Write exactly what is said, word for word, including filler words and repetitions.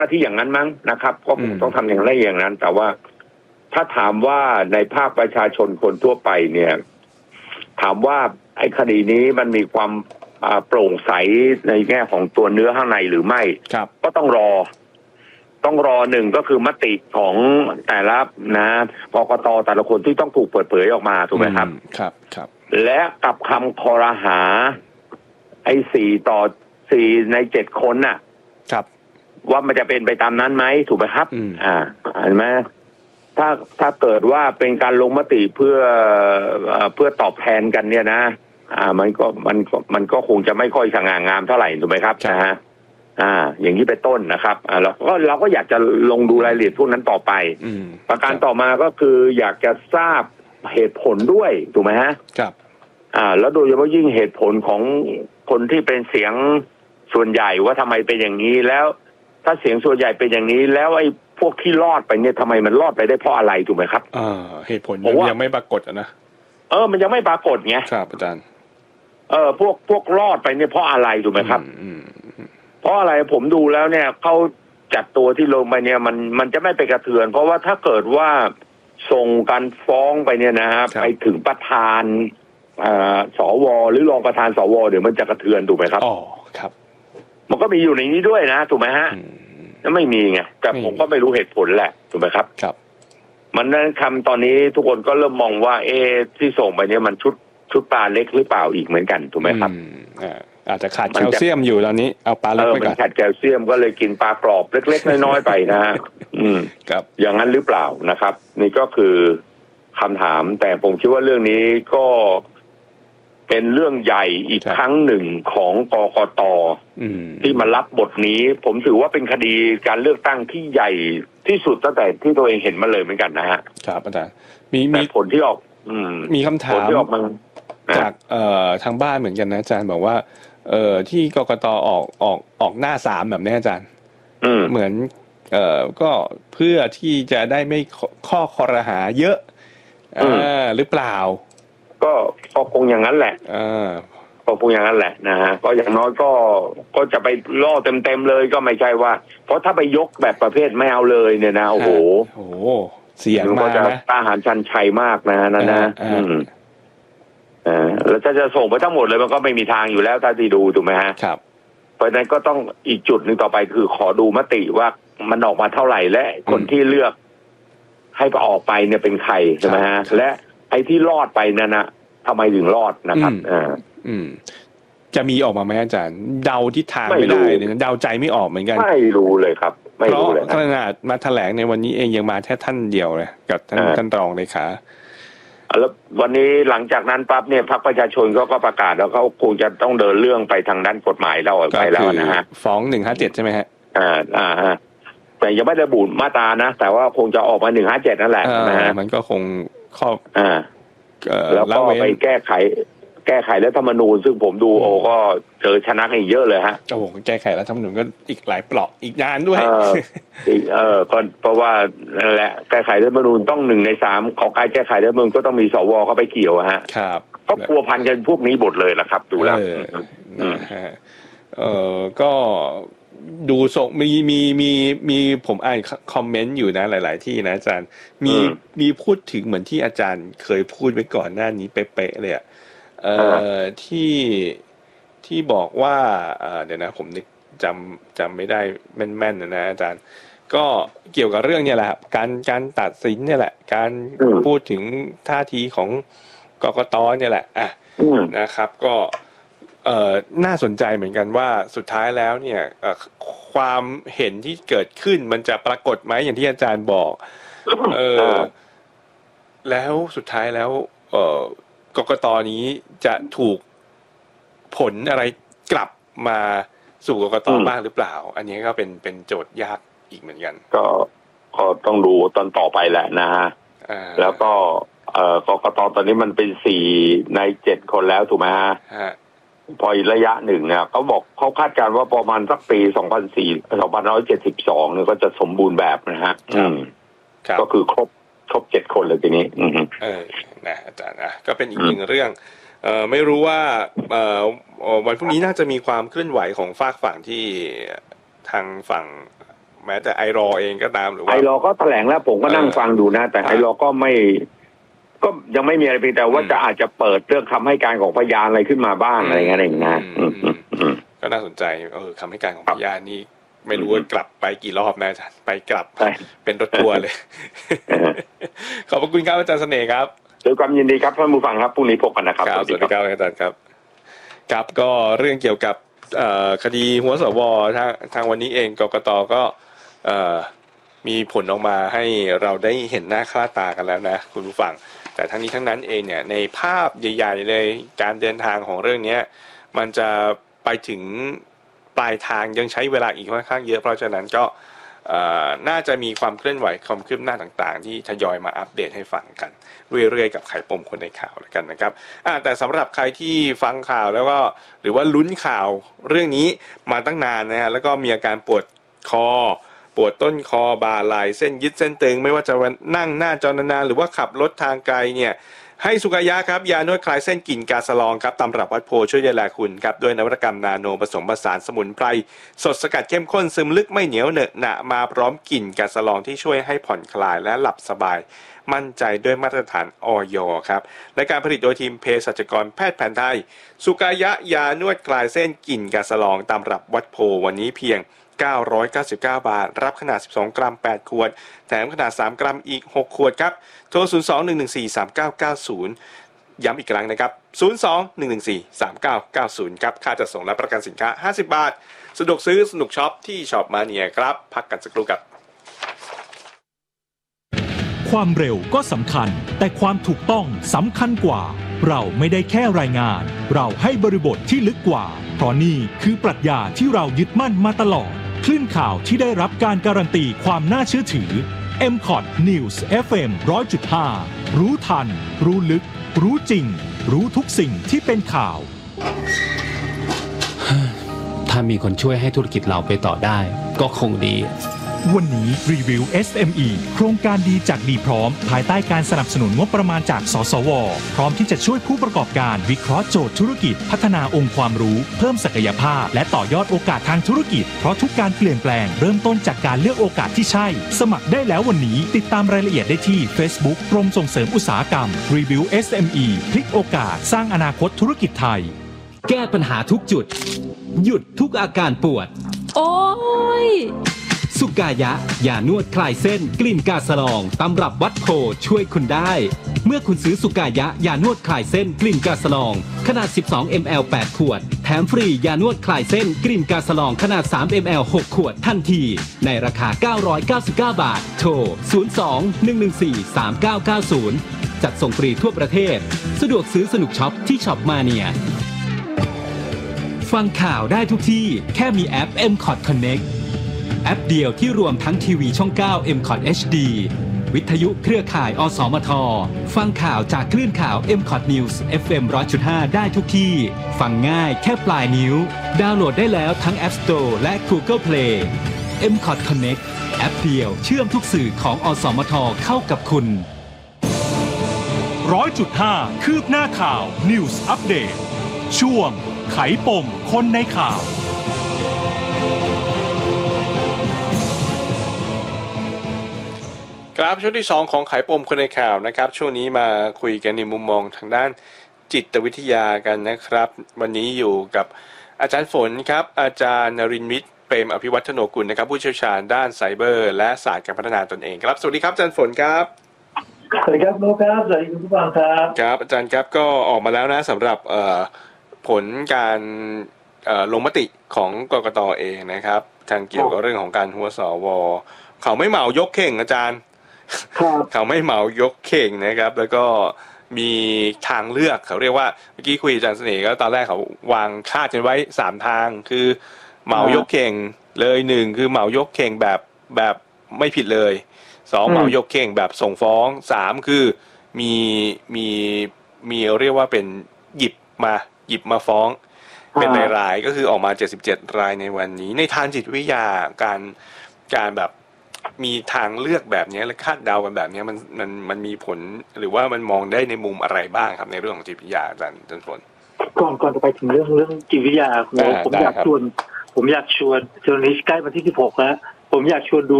น้าที่อย่างนั้นมั้งนะครับก็คงต้องทำอย่างไรอย่างนั้นแต่ว่าถ้าถามว่าในภาคประชาชนคนทั่วไปเนี่ยถามว่าไอ้คดีนี้มันมีความโปร่งใสในแง่ของตัวเนื้อข้างในหรือไม่ก็ต้องรอต้องรอหนึ่งก็คือมติของแต่ละนะกกตแต่ละคนที่ต้องถูกเปิดเผยออกมาถูกไหมครับครับครับและกับคำคอรหาไอ้สี่ต่อสี่ในเจ็ดคนน่ะครับว่ามันจะเป็นไปตามนั้นไหมถูกไหมครับอ่าเห็นไหมถ้าถ้าเกิดว่าเป็นการลงมติเพื่อเพื่อตอบแทนกันเนี่ยนะอ่ามันก็มันมันก็คงจะไม่ค่อยสง่างามเท่าไหร่ถูกไหมครับนะฮะอ่าอย่างนี้เป็นต้นนะครับอ่าเราก็เราก็อยากจะลงดูรายละเอียดพวกนั้นต่อไปประการต่อมาก็คืออยากจะทราบเหตุผลด้วยถูกไหมฮะครับอ่าแล้วโดยเฉพาะยิ่งเหตุผลของคนที่เป็นเสียงส่วนใหญ่ว่าทำไมเป็นอย่างนี้แล้วถ้าเสียงส่วนใหญ่เป็นอย่างนี้แล้วไอ้พวกที่รอดไปเนี่ยทำไมมันรอดไปได้เพราะอะไรถูกไหมครับอ่าเหตุผลยังไม่ปรากฏนะเออมันยังไม่ปรากฏไงครับอาจารย์เออพวกพวกรอดไปเนี่ยเพราะอะไรถูกไหมครับเพราะอะไรผมดูแล้วเนี่ยเขาจัดตัวที่ลงไปเนี่ยมันมันจะไม่ไปกระเทือนเพราะว่าถ้าเกิดว่าส่งการฟ้องไปเนี่ยนะครับไปถึงประธานอ่าสวหรือรองประธานสวเดี๋ยวมันจะกระเทือนถูกไหมครับอ๋อครับมันก็มีอยู่ในนี้ด้วยนะถูกไหมฮะแล้วไม่มีไงแต่ผมก็ไม่รู้เหตุผลแหละถูกไหมครับครับมันนั้นคำตอนนี้ทุกคนก็เริ่มมองว่าเอที่ส่งไปเนี่ยมันชุดชุดปลาเล็กหรือเปล่าอีกเหมือนกันถูกไหมครับอ่าอาจจะขาดแคลเซียมอยู่ตอนนี้เอาปลาเล็กไปก่อนขาดแคลเซียมก็เลยกินปลากรอบเล็กๆน้อยๆไปนะฮะอืมครับอย่างนั้นหรือเปล่านะครับนี่ก็คือคำถามแต่ผมคิดว่าเรื่องนี้ก็เป็นเรื่องใหญ่อีกครั้งหนึ่งของกกต.ที่มารับบทนี้ผมถือว่าเป็นคดีการเลือกตั้งที่ใหญ่ที่สุดตั้งแต่ที่ตัวเองเห็นมาเลยเหมือนกันนะฮะครับอาจารย์มีมีผลที่ออกมีคำถามจากเอ่อทางบ้านเหมือนกันนะอาจารย์บอกว่าเอ่อที่กกต.ออกออกออกหน้าสามแบบนี้อาจารย์เหมือนเอ่อก็เพื่อที่จะได้ไม่ข้อคอรหาเยอะอ่าหรือเปล่าก็ก็คงอย่างนั้นแหละอ่าก็คงอย่างนั้นแหละนะฮะก็อย่างน้อยก็ก็จะไปล่อเต็มๆเลยก็ไม่ใช่ว่าเพราะถ้าไปยกแบบประเภทไม่เอาเลยเนี่ยนะโอ้โหโอ้เสียงมากนะทหารชันชัยมากนะนั่นนะอืมอ่าแล้วถ้าจะส่งไปทั้งหมดเลยมันก็ไม่มีทางอยู่แล้วถ้าที่ดูถูกไหมฮะครับเพราะฉะนั้นก็ต้องอีกจุดหนึ่งต่อไปคือขอดูมติว่ามันออกมาเท่าไหร่และคนที่เลือกให้ออกไปเนี่ยเป็นใครใช่ไหมฮะและไอ้ที่รอดไปนั่นนะทำไมถึงรอดนะครับอ่าอืมจะมีออกมาไหมอาจารย์เดาทิศทางไม่ได้เลยเดาใจไม่ออกเหมือนกันไม่รู้เลยครับไม่รู้เลยขนาดมาแถลงในวันนี้เองยังมาแค่ท่านเดียวเลยกับท่านท่านรองเลขาแล้ววันนี้หลังจากนั้นปั๊บเนี่ยพรรคประชาชนเขาก็ประกาศแล้วเขาคงจะต้องเดินเรื่องไปทางด้านกฎหมายแล้วไปแล้วนะฮะฟ้องหนึ่งห้าเจ็ดใช่ไหมฮะอ่าอ่าแต่ยังไม่ได้ระบุมาตรานะแต่ว่าคงจะออกมาหนึ่งห้าเจ็ดนั่นแหละนะฮะมันก็คงข้ออ่าแล้วก็ไปแก้ไขแก้ไขรัฐธรรมนูญซึ่งผมดูโอ้ก็เจอชนะกันเยอะเลยฮะโอ้แก้ไขรัฐธรรมนูญก็อีกหลายเปราะอีกนานด้วยเออเออก็เพราะว่านั่นแหละแก้ไขรัฐธรรมนูญต้องหนึ่งในสามของการแก้ไขรัฐธรรมนูญก็ต้องมีสวเข้าไปเกี่ยวฮะครับก็พัวพันกันพวกนี้หมดเลยล่ะครับดูแล้วเออก็ดูส่งมีมีมีมีผมอ่านคอมเมนต์อยู่นะหลายๆที่นะอาจารย์มีมีพูดถึงเหมือนที่อาจารย์เคยพูดไว้ก่อนหน้านี้เป๊ะๆเลยอ่ะเอ่อที่ที่บอกว่าเอ่อเดี๋ยวนะผมนึกจำจำไม่ได้แม่นๆนะอาจารย์ก็เกี่ยวกับเรื่องเนี่ยแหละการการตัดสินเนี่ยแหละการพูดถึงท่าทีของกกต.เนี่ยแหละอ่ะนะครับก็เอ่อน่าสนใจเหมือนกันว่าสุดท้ายแล้วเนี่ยเอ่อความเห็นที่เกิดขึ้นมันจะปรากฏไหมอย่างที่อาจารย์บอกเออแล้วสุดท้ายแล้วเอ่อกกต.นี้จะถูกผลอะไรกลับมาสู่กกต.บ้างหรือเปล่าอันนี้ก็เป็นเป็นโจทย์ยากอีกเหมือนกันก็ก็ต้องดูตอนต่อไปแหละนะฮะแล้วก็เอ่อกกต.ตอนนี้มันเป็นสี่ในเจ็ดคนแล้วถูกไหมฮะพออีกระยะหนึ่งเนี่ยเขาบอกเขาคาดการณ์ว่าประมาณสักปีสองพันสี่สองพันร้อยเจ็ดสิบสองเนี่ยก็จะสมบูรณ์แบบนะฮะก็คือครบครบเจ็ดคนเลยทีนี้เออนะอาจารย์นะก็เป็นอีกหนึ่งเรื่องเอ่อไม่รู้ว่าเอ่อวันพรุ่งนี้น่าจะมีความเคลื่อนไหวของฝากฝั่งที่ทางฝั่งแม้แต่ไอรอเองก็ตามหรือว่าไอรอก็แถลงแล้วผมก็นั่งฟังดูนะแต่ไอรอก็ไม่ก็ยังไม่มีอะไรเพียงแต่ว่าจะอาจจะเปิดเรื่องคำให้การของพยานอะไรขึ้นมาบ้างอะไรเงี้ยเองนะก็น่าสนใจเออคำให้การของพยานนี่ไม่รู้ว่ากลับไปกี่รอบนะอาจารย์ไปกลับเป็นรถทัวร์เลยขอบพระคุณครับอาจารย์เสน่ห์ครับด้วยความยินดีครับท่านผู้ฟังครับพรุ่งนี้พบกันนะครับสวัสดีครับอาจารย์ครับครับก็เรื่องเกี่ยวกับคดีหัวสวทางทางวันนี้เองกกตก็มีผลออกมาให้เราได้เห็นหน้าค่าตากันแล้วนะคุณผู้ฟังแต่ทั้งนี้ทั้งนั้นเองเนี่ยในภาพใหญ่ๆเลยการเดินทางของเรื่องนี้มันจะไปถึงปลายทางยังใช้เวลาอีกค่อนข้างเยอะเพราะฉะนั้นก็น่าจะมีความเคลื่อนไหวความคืบหน้าต่างๆที่ทยอยมาอัปเดตให้ฟังกันเรื่อยๆกับไข่ปมคนในข่าวแล้วกันนะครับแต่สำหรับใครที่ฟังข่าวแล้วก็หรือว่าลุ้นข่าวเรื่องนี้มาตั้งนานนะฮะแล้วก็มีอาการปวดคอปวดต้นคอบ่าไหล่เส้นยึดเส้นตึงไม่ว่าจะนั่งหน้าจอนานๆหรือว่าขับรถทางไกลเนี่ยให้สุกายะครับยานวดคลายเส้นกลิ่นกาสะลองครับตำรับวัดโพช่วยดูแลคุณครับด้วยนวัตกรรมนาโนผสมผสานสมุนไพรสดสกัดเข้มข้นซึมลึกไม่เหนียวเหนอะหนะมาพร้อมกลิ่นกาสะลองที่ช่วยให้ผ่อนคลายและหลับสบายมั่นใจด้วยมาตรฐานอย.ครับและการผลิตโดยทีมเภสัชกรแพทย์แผนไทยสุกายะยานวดคลายเส้นกลิ่นกาสะลองตำรับวัดโพวันนี้เพียงเก้าร้อยเก้าสิบเก้าบาทรับขนาดสิบสองกรัมแปดขวดแถมขนาดสามกรัมอีกหกขวดครับโทรศูนย์ สอง หนึ่ง หนึ่ง สี่ สาม เก้า เก้า ศูนย์ย้ำอีกครั้งนะครับศูนย์ สอง หนึ่ง หนึ่ง สี่ สาม เก้า เก้า ศูนย์ครับค่าจัดส่งและประกันสินค้าห้าสิบบาทสะดวกซื้อสนุกช็อปที่ช็อปมาเนียครับพักกันสักครู่ครับความเร็วก็สำคัญแต่ความถูกต้องสำคัญกว่าเราไม่ได้แค่รายงานเราให้บริบทที่ลึกกว่าเพราะนี่คือปรัชญาที่เรายึดมั่นมาตลอดคลื่นข่าวที่ได้รับการการันตีความน่าเชื่อถือ เอ็ม คอท News เอฟ เอ็ม หนึ่งร้อยจุดห้า รู้ทันรู้ลึกรู้จริงรู้ทุกสิ่งที่เป็นข่าวถ้ามีคนช่วยให้ธุรกิจเราไปต่อได้ก็คงดีวันนี้รีวิว เอส เอ็ม อี โครงการดีจากดีพร้อมภายใต้การสนับสนุนงบประมาณจากสสวพร้อมที่จะช่วยผู้ประกอบการวิเคราะห์โจทย์ธุรกิจพัฒนาองค์ความรู้เพิ่มศักยภาพและต่อยอดโอกาสทางธุรกิจเพราะทุกการเปลี่ยนแปลงเริ่มต้นจากการเลือกโอกาสที่ใช่สมัครได้แล้ววันนี้ติดตามรายละเอียดได้ที่ Facebook กรมส่งเสริมอุตสาหกรรมรีวิว เอส เอ็ม อี พลิกโอกาสสร้างอนาคตธุรกิจไทยแก้ปัญหาทุกจุดหยุดทุกอาการปวดโอ้ยสุกายะยานวดคลายเส้นกลิ่นกาสะลองตำรับวัดโพช่วยคุณได้เมื่อคุณซื้อสุกายะยานวดคลายเส้นกลิ่นกาสะลองขนาดสิบสองมิลลิลิตร แปดขวดแถมฟรียานวดคลายเส้นกลิ่นกาสะลองขนาดสามมิลลิลิตร หกขวดทันทีในราคาเก้าร้อยเก้าสิบเก้าบาทโทรศูนย์ สอง หนึ่ง หนึ่ง สี่ สาม เก้า เก้า ศูนย์จัดส่งฟรีทั่วประเทศสะดวกซื้อสนุกช็อปที่ช็อปมาเนียฟังข่าวได้ทุกที่แค่มีแอป เอ็ม คอท Connectแอปเดียวที่รวมทั้งทีวีช่องเก้า เอ็ม คอท เอช ดี วิทยุเครือข่ายอสมทฟังข่าวจากคลื่นข่าว เอ็ม คอท News เอฟ เอ็ม หนึ่งร้อยจุดห้า ได้ทุกที่ฟังง่ายแค่ปลายนิ้วดาวน์โหลดได้แล้วทั้ง App Store และ Google Play เอ็ม คอท Connect แอปเดียวเชื่อมทุกสื่อของอสมทเข้ากับคุณหนึ่งร้อยจุดห้า คืบหน้าข่าว News Update ช่วงไขปมคนในข่าวครับช่วงที่สองของไขปมคนในข่าวนะครับช่วงนี้มาคุยกันในมุมมองทางด้านจิตวิทยากันนะครับวันนี้อยู่กับอาจารย์ฝนครับอาจารย์นรินทร์มิตรเปรมอภิวัฒโนกุลนะครับผู้เชี่ยวชาญด้านไซเบอร์และศาสตร์การพัฒนาตนเองครับสวัสดีครับอาจารย์ฝนครับสวัสดีครับโลครับสวัสดีคุณผู้ฟังครับครับอาจารย์ครับก็ออกมาแล้วนะสำหรับผลการลงมติของกกตเองนะครับทางเกี่ยวกับเรื่องของการหัวสวเขาไม่เหมายกเข่งอาจารย์เขาไม่เหมายกเข่งนะครับแล้วก็มีทางเลือกเขาเรียกว่าเมื่อกี้คุยอาจารย์เสน่ห์ก็ตอนแรกเขาวางคาดกันไว้สามทางคือเหมายกเข่งเลยหนึ่งคือเหมายกเข่งแบบแบบไม่ผิดเลยสองเหมายกเข่งแบบส่งฟ้องสามคือมีมีมีเรียกว่าเป็นหยิบมาหยิบมาฟ้องเป็นรายๆก็คือออกมาเจ็ดสิบเจ็ดรายในวันนี้ในทางจิตวิทยาการการแบบมีทางเลือกแบบนี้และคาดเดากันแบบนี้มันมันมันมีผลหรือว่ามันมองได้ในมุมอะไรบ้างครับในเรื่องของจิตวิทยาอาจารย์จันทร์ฝนก่อนก่อนจะไปถึงเรื่องเรื่องจิตวิทยาผมอยากชวนผมอยากชวนเจอร์นิสใกล้วันที่สิบหกแล้วผมอยากชวนดู